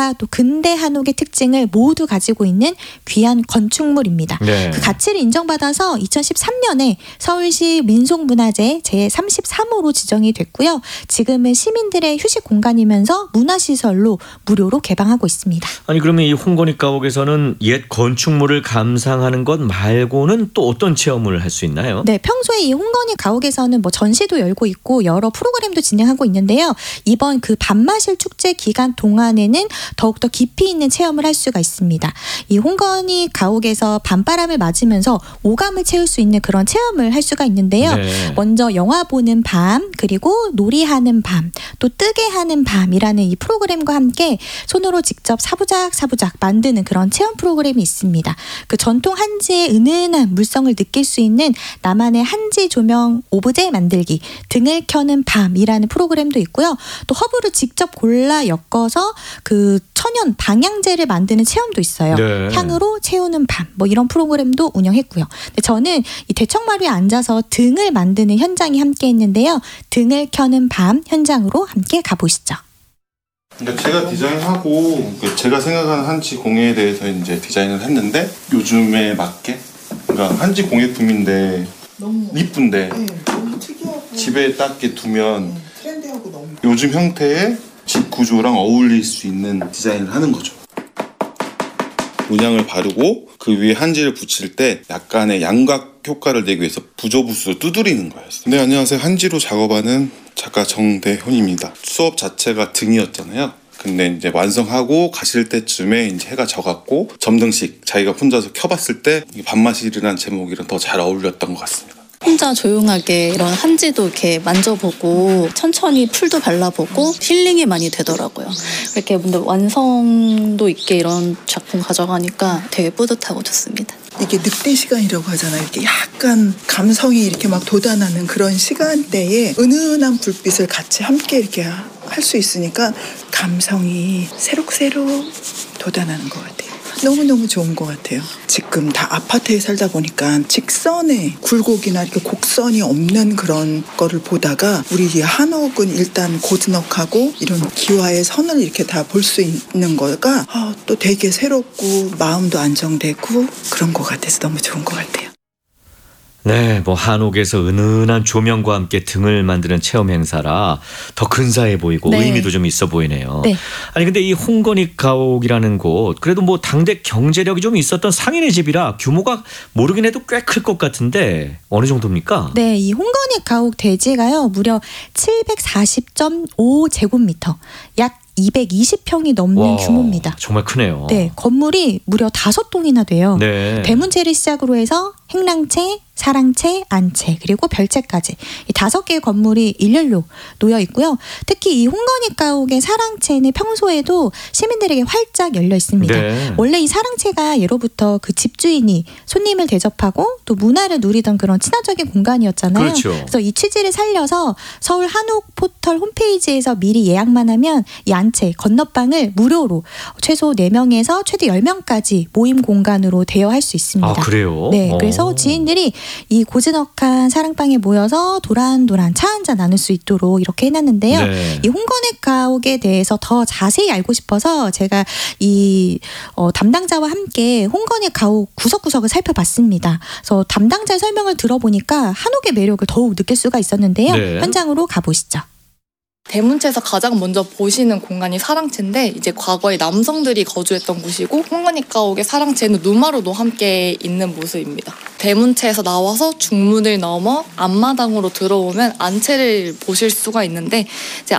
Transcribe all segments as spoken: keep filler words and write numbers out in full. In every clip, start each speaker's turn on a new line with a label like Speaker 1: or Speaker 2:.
Speaker 1: 한옥과 또 근대 한옥의 특징을 모두 가지고 있는 귀한 건축물입니다.
Speaker 2: 네.
Speaker 1: 그 가치를 인정받아서 이천십삼 년에 서울시 민속문화재 제삼십삼 호로 지정이 됐고요. 지금은 시민들의 휴식 공간이면서 문화시설로 무료로 개방하고 있습니다.
Speaker 2: 아니 그러면 이 홍건익 가옥에서는 옛 건축물을 감상하는 것 말고는 또 어떤 체험을 할 수 있나요?
Speaker 1: 네, 평소에 이 홍건익 가옥에서는 뭐 전시도 열고 있고 여러 프로그램도 진행하고 있는데요. 이번 그 밤마실 축제 기간 동안에는 더욱더 깊이 있는 체험을 할 수가 있습니다. 이 홍건익 가옥에서 밤바람을 맞으면서 오감을 채울 수 있는 그런 체험을 할 수가 있는데요.
Speaker 2: 네.
Speaker 1: 먼저 영화 보는 밤, 그리고 놀이하는 밤, 또 뜨게 하는 밤이라는 이 프로그램과 함께 손으로 직접 사부작 사부작 만드는 그런 체험 프로그램이 있습니다. 그 전통 한지의 은은한 물성을 느낄 수 있는 나만의 한지 조명 오브제 만들기, 등을 켜는 밤이라는 프로그램도 있고요. 또 허브를 직접 골라 엮어서 그 천연 방향제를 만드는 체험도 있어요.
Speaker 2: 네.
Speaker 1: 향으로 채우는 밤, 뭐 이런 프로그램도 운영했고요. 근데 저는 이 대청마루에 앉아서 등을 만드는 현장이 함께 했는데요. 등을 켜는 밤 현장으로 함께 가보시죠.
Speaker 3: 그러니까 제가 디자인하고 제가 생각하는 한지 공예에 대해서 이제 디자인을 했는데 요즘에 맞게, 그러니까 한지 공예품인데
Speaker 4: 너무
Speaker 3: 이쁜데
Speaker 4: 네, 너무 특이하고
Speaker 3: 집에 딱 이렇게 두면
Speaker 4: 네, 트렌디하고 너무
Speaker 3: 요즘 형태의 집 구조랑 어울릴 수 있는 디자인을 하는 거죠. 문양을 바르고 그 위에 한지를 붙일 때 약간의 양각 효과를 내기 위해서 부조부수 두드리는 거였어요. 네, 안녕하세요. 한지로 작업하는 작가 정대훈입니다. 수업 자체가 등이었잖아요. 근데 이제 완성하고 가실 때쯤에 이제 해가 져갖고 점등식 자기가 혼자서 켜봤을 때 밤마실이라는 제목이랑 더 잘 어울렸던 것 같습니다.
Speaker 5: 혼자 조용하게 이런 한지도 이렇게 만져보고 천천히 풀도 발라보고 힐링이 많이 되더라고요. 이렇게 근데 완성도 있게 이런 작품 가져가니까 되게 뿌듯하고 좋습니다.
Speaker 4: 이게 늑대 시간이라고 하잖아요. 이렇게 약간 감성이 이렇게 막 돋아나는 그런 시간대에 은은한 불빛을 같이 함께 이렇게 할 수 있으니까 감성이 새록새록 돋아나는 것 같아요. 너무너무 좋은 것 같아요. 지금 다 아파트에 살다 보니까 직선에 굴곡이나 이렇게 곡선이 없는 그런 거를 보다가 우리 한옥은 일단 고즈넉하고 이런 기와의 선을 이렇게 다 볼 수 있는 거가 어, 또 되게 새롭고 마음도 안정되고 그런 것 같아서 너무 좋은 것 같아요.
Speaker 2: 네, 뭐 한옥에서 은은한 조명과 함께 등을 만드는 체험 행사라 더 근사해 보이고
Speaker 1: 네.
Speaker 2: 의미도 좀 있어 보이네요.
Speaker 1: 네.
Speaker 2: 아니 근데 이 홍건익 가옥이라는 곳 그래도 뭐 당대 경제력이 좀 있었던 상인의 집이라 규모가 모르긴 해도 꽤 클 것 같은데 어느 정도입니까?
Speaker 1: 네, 이 홍건익 가옥 대지가요 무려 칠백사십 점 오 제곱미터, 약 이백이십 평이 넘는
Speaker 2: 와,
Speaker 1: 규모입니다.
Speaker 2: 정말 크네요.
Speaker 1: 네, 건물이 무려 다섯 동이나 돼요.
Speaker 2: 네.
Speaker 1: 대문체를 시작으로 해서 행랑채, 사랑채, 안채, 그리고 별채까지 이 다섯 개의 건물이 일렬로 놓여 있고요. 특히 이 홍건익 가옥의 사랑채는 평소에도 시민들에게 활짝 열려 있습니다.
Speaker 2: 네.
Speaker 1: 원래 이 사랑채가 예로부터 그 집주인이 손님을 대접하고 또 문화를 누리던 그런 친화적인 공간이었잖아요.
Speaker 2: 그렇죠.
Speaker 1: 그래서 이 취지를 살려서 서울 한옥 포털 홈페이지에서 미리 예약만 하면 이 안채, 건너방을 무료로 최소 네 명에서 최대 열 명까지 모임 공간으로 대여할 수 있습니다.
Speaker 2: 아, 그래요?
Speaker 1: 네,
Speaker 2: 어.
Speaker 1: 그래서 지인들이 이 고즈넉한 사랑방에 모여서 도란도란 차 한잔 나눌 수 있도록 이렇게 해놨는데요.
Speaker 2: 네.
Speaker 1: 이 홍건익 가옥에 대해서 더 자세히 알고 싶어서 제가 이 어, 담당자와 함께 홍건익 가옥 구석구석을 살펴봤습니다. 그래서 담당자의 설명을 들어보니까 한옥의 매력을 더욱 느낄 수가 있었는데요.
Speaker 2: 네.
Speaker 1: 현장으로 가보시죠.
Speaker 6: 대문체에서 가장 먼저 보시는 공간이 사랑채인데 이제 과거에 남성들이 거주했던 곳이고 홍건익 가옥의 사랑채는 누마루도 함께 있는 모습입니다. 대문체에서 나와서 중문을 넘어 앞마당으로 들어오면 안채를 보실 수가 있는데 이제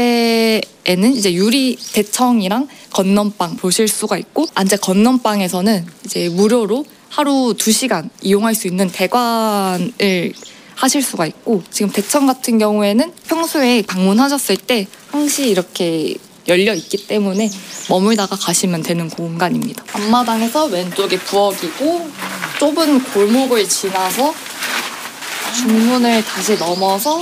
Speaker 6: 안채에는 이제 유리 대청이랑 건넌방 보실 수가 있고 안채 건넌방에서는 이제 무료로 하루 두 시간 이용할 수 있는 대관을 하실 수가 있고 지금 대청 같은 경우에는 평소에 방문하셨을 때 항시 이렇게 열려 있기 때문에 머물다가 가시면 되는 공간입니다. 앞마당에서 왼쪽이 부엌이고 좁은 골목을 지나서 중문을 다시 넘어서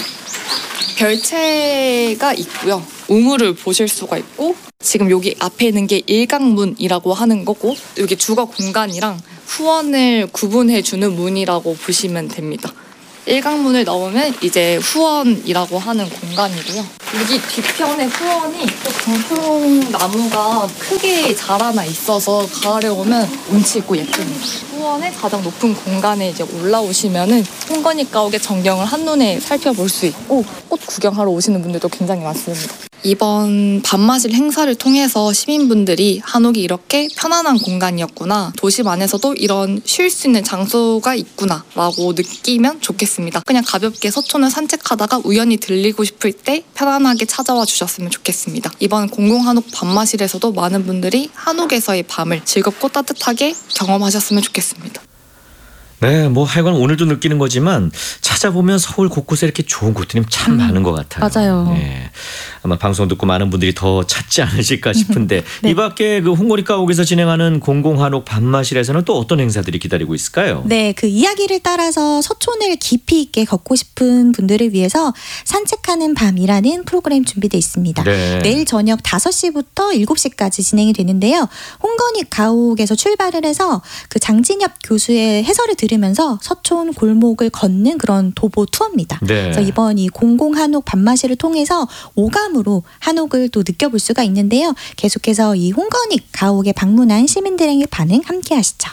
Speaker 6: 별채가 있고요. 우물을 보실 수가 있고 지금 여기 앞에 있는 게 일강문이라고 하는 거고 여기 주거 공간이랑 후원을 구분해주는 문이라고 보시면 됩니다. 일강문을 넘으면 이제 후원이라고 하는 공간이고요. 여기 뒤편에 후원이 또 강풍나무가 크게 자라나 있어서 가을에 오면 운치 있고 예쁩니다. 후원의 가장 높은 공간에 이제 올라오시면은 홍건이 가옥의 전경을 한눈에 살펴볼 수 있고 꽃 구경하러 오시는 분들도 굉장히 많습니다. 이번 밤마실 행사를 통해서 시민분들이 한옥이 이렇게 편안한 공간이었구나, 도심 안에서도 이런 쉴 수 있는 장소가 있구나 라고 느끼면 좋겠습니다. 그냥 가볍게 서촌을 산책하다가 우연히 들리고 싶을 때 편안하게 찾아와 주셨으면 좋겠습니다. 이번 공공한옥 밤마실에서도 많은 분들이 한옥에서의 밤을 즐겁고 따뜻하게 경험하셨으면 좋겠습니다.
Speaker 2: 네, 뭐 하여간 오늘도 느끼는 거지만 찾아보면 서울 곳곳에 이렇게 좋은 곳들이 참 음, 많은 것 같아요.
Speaker 1: 맞아요.
Speaker 2: 네, 아마 방송 듣고 많은 분들이 더 찾지 않으실까 싶은데 네. 이 밖에 그 홍건희 가옥에서 진행하는 공공한옥 밤마실에서는 또 어떤 행사들이 기다리고 있을까요?
Speaker 1: 네, 그 이야기를 따라서 서촌을 깊이 있게 걷고 싶은 분들을 위해서 산책하는 밤이라는 프로그램 준비되어 있습니다.
Speaker 2: 네.
Speaker 1: 내일 저녁 다섯 시부터 일곱 시까지 진행이 되는데요. 홍건희 가옥에서 출발을 해서 그 장진엽 교수의 해설을 들으면서 서촌 골목을 걷는 그런 도보 투어입니다.
Speaker 2: 네.
Speaker 1: 그래서 이번 이 공공한옥 밤마실을 통해서 오감으로 한옥을 또 느껴볼 수가 있는데요. 계속해서 이 홍건희 가옥에 방문한 시민들의 반응 함께 하시죠.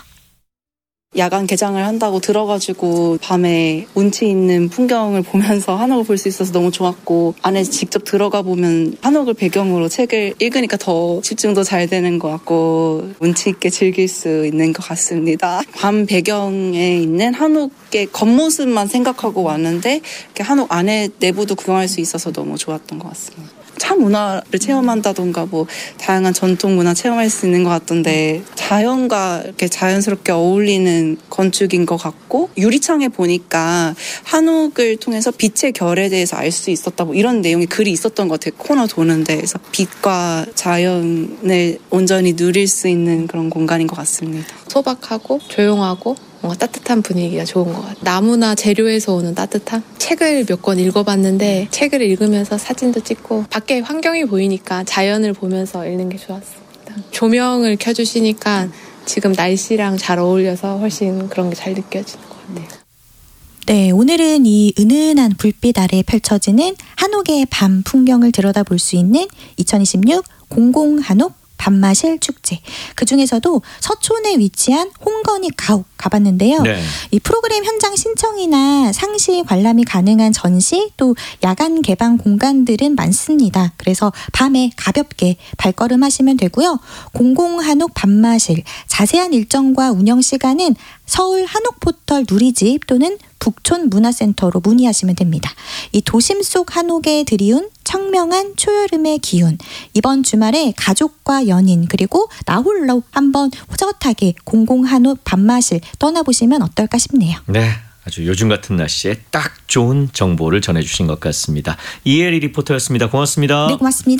Speaker 7: 야간 개장을 한다고 들어가지고 밤에 운치 있는 풍경을 보면서 한옥을 볼 수 있어서 너무 좋았고, 안에 직접 들어가 보면 한옥을 배경으로 책을 읽으니까 더 집중도 잘 되는 것 같고 운치 있게 즐길 수 있는 것 같습니다. 밤 배경에 있는 한옥의 겉모습만 생각하고 왔는데 이렇게 한옥 안에 내부도 구경할 수 있어서 너무 좋았던 것 같습니다. 차 문화를 체험한다던가 뭐 다양한 전통 문화 체험할 수 있는 것 같던데, 자연과 이렇게 자연스럽게 어울리는 건축인 것 같고, 유리창에 보니까 한옥을 통해서 빛의 결에 대해서 알 수 있었다, 뭐 이런 내용의 글이 있었던 것 같아요. 코너 도는데. 그래서 빛과 자연을 온전히 누릴 수 있는 그런 공간인 것 같습니다.
Speaker 8: 소박하고 조용하고 뭔가 따뜻한 분위기가 좋은 것 같아요. 나무나 재료에서 오는 따뜻함? 책을 몇 권 읽어봤는데 책을 읽으면서 사진도 찍고 밖에 환경이 보이니까 자연을 보면서 읽는 게 좋았습니다. 조명을 켜주시니까 지금 날씨랑 잘 어울려서 훨씬 그런 게 잘 느껴지는 것 같아요.
Speaker 1: 네, 오늘은 이 은은한 불빛 아래 펼쳐지는 한옥의 밤 풍경을 들여다볼 수 있는 이천이십육 공공한옥 밤마실 축제. 그중에서도 서촌에 위치한 홍건희 가옥 가봤는데요.
Speaker 2: 네.
Speaker 1: 이 프로그램 현장 신청이나 상시 관람이 가능한 전시, 또 야간 개방 공간들은 많습니다. 그래서 밤에 가볍게 발걸음하시면 되고요. 공공한옥 밤마실 자세한 일정과 운영 시간은 서울 한옥포털 누리집 또는 북촌문화센터로 문의하시면 됩니다. 이 도심 속 한옥에 드리운 청명한 초여름의 기운, 이번 주말에 가족과 연인 그리고 나 홀로 한번 호젓하게 공공한옥 밤마실 떠나보시면 어떨까 싶네요.
Speaker 2: 네, 아주 요즘 같은 날씨에 딱 좋은 정보를 전해주신 것 같습니다. 이혜리 리포터였습니다. 고맙습니다.
Speaker 1: 네, 고맙습니다.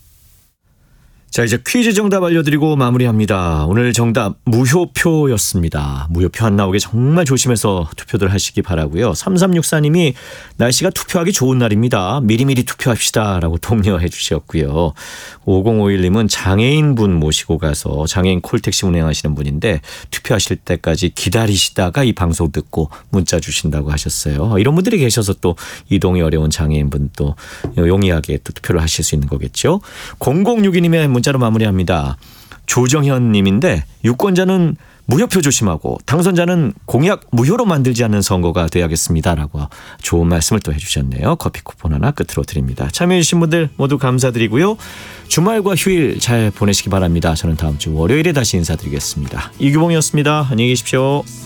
Speaker 2: 자, 이제 퀴즈 정답 알려드리고 마무리합니다. 오늘 정답 무효표였습니다. 무효표 안 나오게 정말 조심해서 투표들 하시기 바라고요. 삼삼육사 님이 날씨가 투표하기 좋은 날입니다. 미리미리 투표합시다 라고 독려해 주셨고요. 오공오일 님은 장애인분 모시고 가서 장애인 콜택시 운행하시는 분인데 투표하실 때까지 기다리시다가 이 방송 듣고 문자 주신다고 하셨어요. 이런 분들이 계셔서 또 이동이 어려운 장애인분 또 용이하게 또 투표를 하실 수 있는 거겠죠. 공공육이 님의 문자로 마무리합니다. 조정현 님인데 유권자는 무효표 조심하고 당선자는 공약 무효로 만들지 않는 선거가 돼야겠습니다라고 좋은 말씀을 또 해주셨네요. 커피 쿠폰 하나 끝으로 드립니다. 참여해 주신 분들 모두 감사드리고요. 주말과 휴일 잘 보내시기 바랍니다. 저는 다음 주 월요일에 다시 인사드리겠습니다. 이규봉이었습니다. 안녕히 계십시오.